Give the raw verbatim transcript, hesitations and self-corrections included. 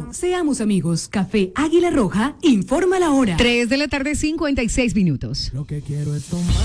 Claro, seamos amigos. Café Águila Roja informa la hora. tres de la tarde, cincuenta y seis minutos. Lo que quiero es tomar.